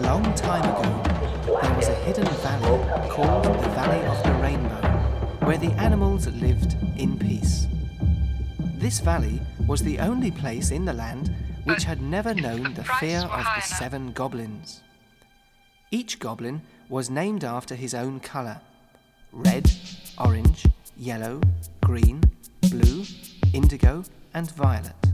long time ago, there was a hidden valley called the Valley of the Rainbow, where the animals lived in peace. This valley was the only place in the land which had never known the fear of the 7 goblins. Each goblin was named after his own colour: red, orange, yellow, green, blue, indigo, and violet.